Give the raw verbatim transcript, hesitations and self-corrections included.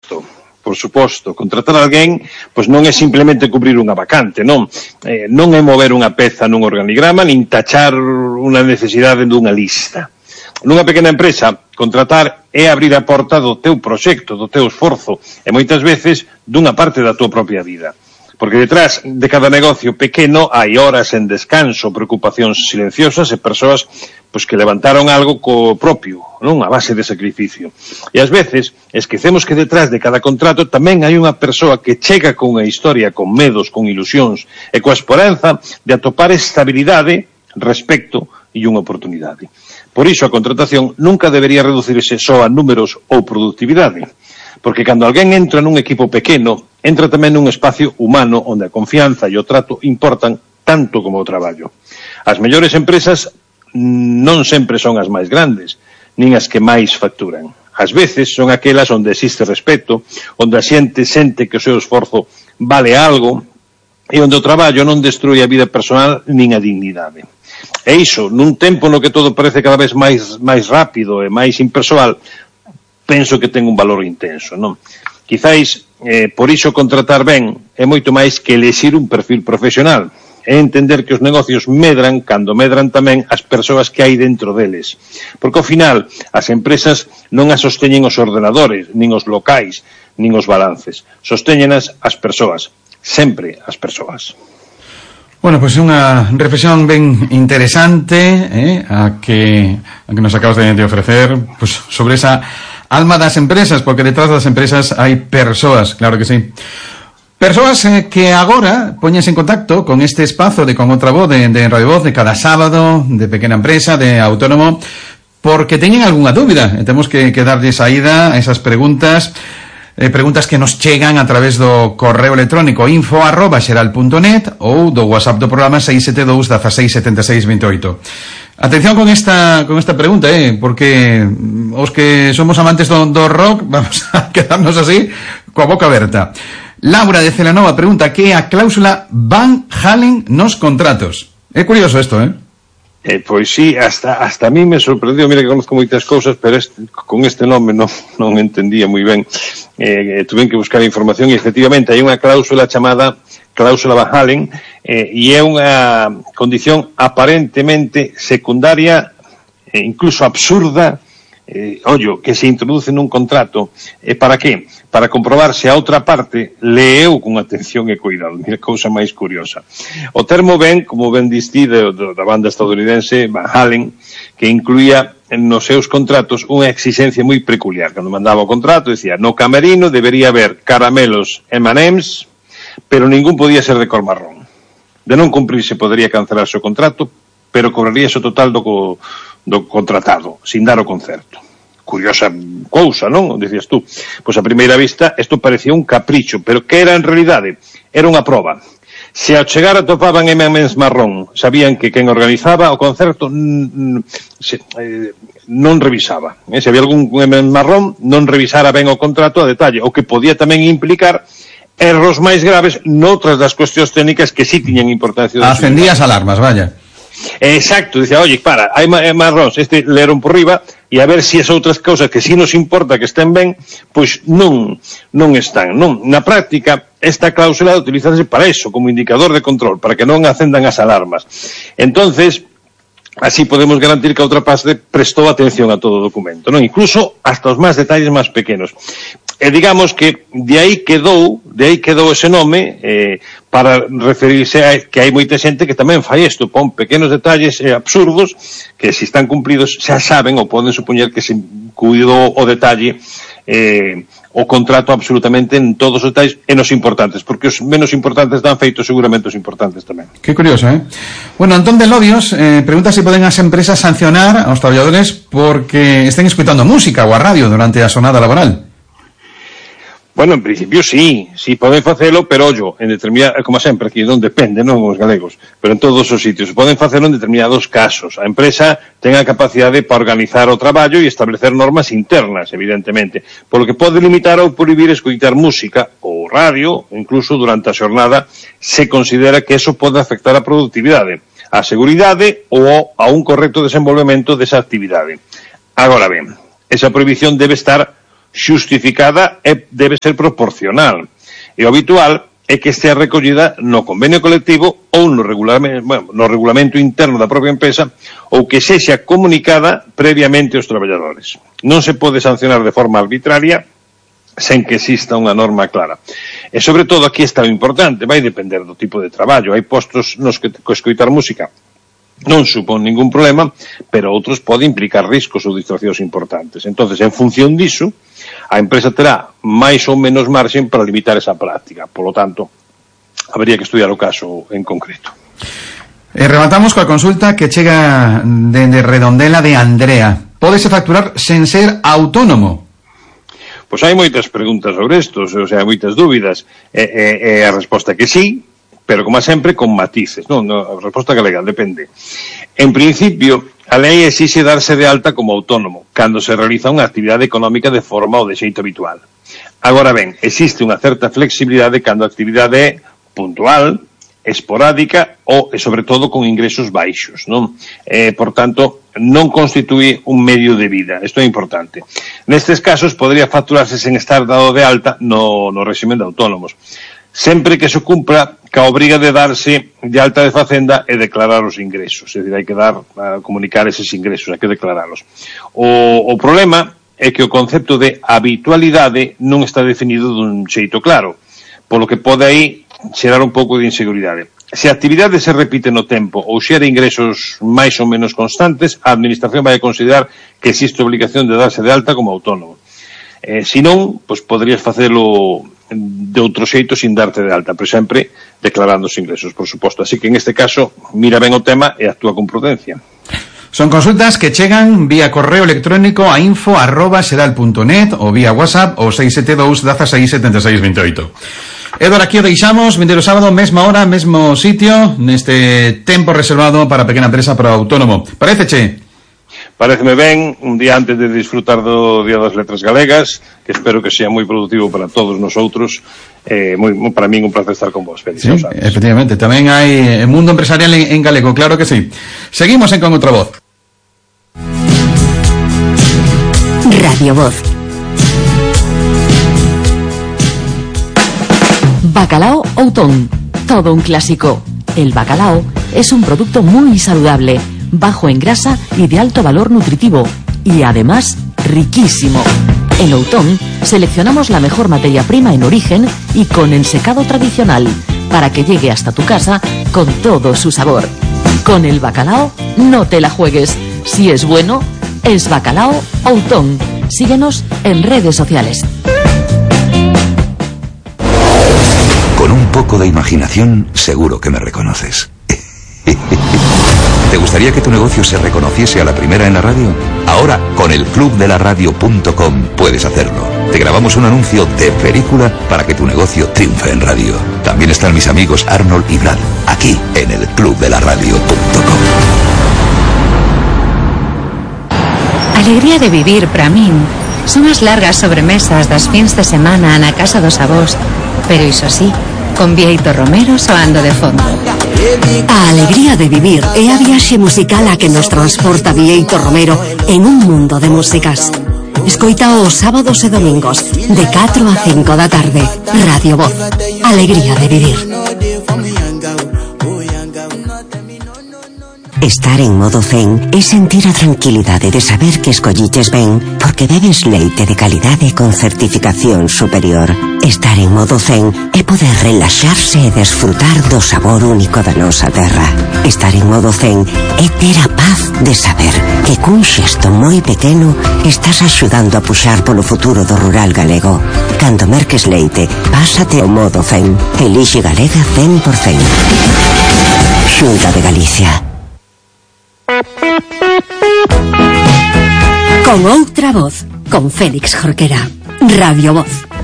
suposto, por suposto, contratar a alguén pois non é simplemente cubrir unha vacante, non, eh, non é mover unha peza nun organigrama nin tachar unha necesidade dunha lista. Nunha pequena empresa, contratar é abrir a porta do teu proxecto, do teu esforzo, e moitas veces dunha parte da tua propia vida. Porque detrás de cada negocio pequeno hai horas en descanso, preocupacións silenciosas e persoas pois, que levantaron algo co propio, non? A base de sacrificio. E ás veces esquecemos que detrás de cada contrato tamén hai unha persoa que chega con unha historia, con medos, con ilusións e coa esperanza de atopar estabilidade, respecto e unha oportunidade. Por iso a contratación nunca debería reducirse só a números ou productividade. Porque cando alguén entra nun equipo pequeno, entra tamén nun espacio humano onde a confianza e o trato importan tanto como o traballo. As mellores empresas non sempre son as máis grandes, nin as que máis facturan. Ás veces son aquelas onde existe respeto, onde a xente sente que o seu esforzo vale algo e onde o traballo non destrui a vida personal nin a dignidade. E iso, nun tempo no que todo parece cada vez máis, máis rápido e máis impersoal, penso que ten un valor intenso, non? Quizáis, eh, por iso contratar ben é moito máis que elexir un perfil profesional. É entender que os negocios medran cando medran tamén as persoas que hai dentro deles. Porque ao final, as empresas non as sosteñen os ordenadores, nin os locais, nin os balances. Sostéñenas as persoas. Sempre as persoas. Bueno, pois pues unha reflexión ben interesante eh, a, que, a que nos acabas de, de ofrecer pues, sobre esa alma das empresas, porque detrás das empresas hai persoas, claro que sí. Persoas eh, que agora poñense en contacto con este espazo de Con Outra Voz de, de Radio Voz de cada sábado, de pequena empresa, de autónomo, porque teñen algunha dúbida e temos que, que darlle saída a esas preguntas, eh, preguntas que nos chegan a través do correo electrónico info arroba xeral punto net ou do WhatsApp do programa seis sete dous, dieciséis, setenta e seis, veintioito. Atención con esta con esta pregunta, eh, porque os que somos amantes do, do rock vamos a quedarnos así coa boca aberta. Laura de Celanova pregunta que é a cláusula Van Halen nos contratos. É curioso isto, eh? Eh, pois sí, hasta hasta a mí me sorprendió, mira que conozco moitas cousas, pero este, con este nome non, non entendía moi ben. Eh, tuve que buscar información e efectivamente hai unha cláusula chamada cláusula Van Halen eh, e é unha condición aparentemente secundaria e incluso absurda, eh, ollo, que se introduce nun contrato. E para que? Para comprobar se a outra parte leeu con atención e cuidado. Mira, cousa máis curiosa. O termo ven, como ben distí de, de, da banda estadounidense Van Halen, que incluía nos seus contratos unha exigencia moi peculiar. Cando mandaba o contrato, decía, no camerino debería haber caramelos eme and eme's, pero ningún podía ser de cor marrón. De non cumprirse podería cancelarse o contrato, pero cobraríase o total do, do contratado, sin dar o concerto. Curiosa cousa, non? Dicías tú. Pois a primeira vista, isto parecía un capricho, pero que era en realidade? Era unha proba. Se ao chegar atopaban eme and eme's marrón, sabían que quen organizaba o concerto n- n- se, eh, non revisaba. Eh? Se había algún eme and eme's marrón, non revisara ben o contrato a detalle, o que podía tamén implicar erros máis graves noutras das cuestións técnicas que sí tiñan importancia. Acendías alarmas, vaya. Exacto, dicía, oye, para, hai marróns, este leron por riba, e a ver se as outras cousas que sí nos importa que estén ben, pois non, non están, non. Na práctica, esta cláusula utilizase para eso, como indicador de control, para que non acendan as alarmas. Entonces, así podemos garantir que a outra parte prestou atención a todo o documento, non? Incluso hasta os máis detalles máis pequenos. E digamos que de aí quedou, de aí quedou ese nome eh, para referirse a que hai moita xente que tamén fai isto, pon pequenos detalles eh, absurdos que se están cumplidos xa saben ou poden supoñer que se cuidou o detalle eh, o contrato absolutamente en todos os detalles e nos importantes, porque os menos importantes dan feito seguramente os importantes tamén. Que curioso, eh? Bueno, Antón de Lobios eh, pregunta se poden as empresas sancionar aos traballadores porque estén escutando música ou a radio durante a xornada laboral. Bueno, en principio sí, sí poden facelo, pero ollo, en determinada, como sempre, aquí non depende, non os galegos, pero en todos os sitios, poden facelo en determinados casos. A empresa ten a capacidade para organizar o traballo e establecer normas internas, evidentemente, polo que pode limitar ou prohibir escoitar música ou radio, incluso durante a xornada, se considera que eso pode afectar a productividade, a seguridade ou a un correcto desenvolvemento desa actividade. Agora ben, esa prohibición debe estar xustificada e debe ser proporcional. E o habitual é que estea recollida no convenio colectivo ou no regulamento, bueno, no regulamento interno da propia empresa, ou que sexa comunicada previamente aos traballadores. Non se pode sancionar de forma arbitraria sen que exista unha norma clara. E sobre todo aquí está o importante, vai depender do tipo de traballo. Hai postos nos que escoitar música non supón ningún problema, pero outros pode implicar riscos ou distraccións importantes. Entonces, en función diso, a empresa terá máis ou menos marxen para limitar esa práctica. Por lo tanto, habría que estudiar o caso en concreto. E rematamos coa consulta que chega dende Redondela de Andrea. Pódese facturar sen ser autónomo? Pois hai moitas preguntas sobre isto, o sea, hai moitas dúbidas. E, e, e a resposta é que sí, pero como sempre con matices, non? A resposta galega depende. En principio, a lei exixe darse de alta como autónomo cando se realiza unha actividade económica de forma ou de xeito habitual. Agora ben, existe unha certa flexibilidade cando a actividade é puntual, esporádica ou, e sobre todo, con ingresos baixos, non? Eh, por tanto, non constitúe un medio de vida. Isto é importante. Nestes casos, podría facturarse sen estar dado de alta no, no régimen de autónomos, sempre que se cumpra ca obriga de darse de alta de Facenda e declarar os ingresos. É dicir, hai que dar, a comunicar eses ingresos, hai que declaralos. O, o problema é que o concepto de habitualidade non está definido dun xeito claro, polo que pode aí xerar un pouco de inseguridade. Se a actividade se repite no tempo ou xera ingresos máis ou menos constantes, a Administración vai a considerar que existe obligación de darse de alta como autónomo. Eh, se non, pois poderías facelo de outro xeito sin darte de alta, pero sempre declarando os ingresos, por suposto. Así que en este caso, mira ben o tema e actúa con prudencia. Son consultas que chegan vía correo electrónico a info arroba sedal punto net ou vía WhatsApp o seis sete dous, dezasseis, setenta e seis, vinte e oito. Edward, aquí o deixamos, vindeiro sábado, mesma hora, mesmo sitio, neste tempo reservado para pequena empresa, para autónomo. Paréceche? Paréceme ben, un día antes de disfrutar do Día das Letras Galegas, que espero que sea moi productivo para todos nosotros. Eh, moi, para min un placer estar con vos, Félix. Sí, efectivamente, tamén hai mundo empresarial en, en galego, claro que sí. Seguimos en Con Outra Voz. Radio Voz. Bacalao Outón, todo un clásico. El bacalao es un producto muy saludable, bajo en grasa y de alto valor nutritivo, y además riquísimo. En Outón seleccionamos la mejor materia prima en origen y con ensecado tradicional, para que llegue hasta tu casa con todo su sabor. Con el bacalao no te la juegues. Si es bueno, es Bacalao Outón. Síguenos en redes sociales. Con un poco de imaginación, seguro que me reconoces. ¿Te gustaría que tu negocio se reconociese a la primera en la radio? Ahora, con el club de la radio punto com puedes hacerlo. Te grabamos un anuncio de película para que tu negocio triunfe en radio. También están mis amigos Arnold y Brad, aquí en el club de la radio punto com. Alegría de vivir para min son as largas sobremesas das fins de semana na casa dos avós, pero iso sí, con Bieito Romero soando de fondo. A alegría de vivir é a viaxe musical a que nos transporta Bieito Romero en un mundo de músicas. Escoita os sábados e domingos de catro a cinco da tarde. Radio Voz. Alegría de vivir. Estar en modo zen é sentir a tranquilidade de saber que escolliches ben porque bebes leite de calidade con certificación superior. Estar en modo zen é poder relaxarse e desfrutar do sabor único da nosa terra. Estar en modo zen é ter a paz de saber que cun xesto moi pequeno estás axudando a puxar polo futuro do rural galego. Cando merques leite, pásate ao modo zen. Elixe Galega cen por cen. Xunta de Galicia. Con Outra Voz, con Félix Jorquera. Radio Voz.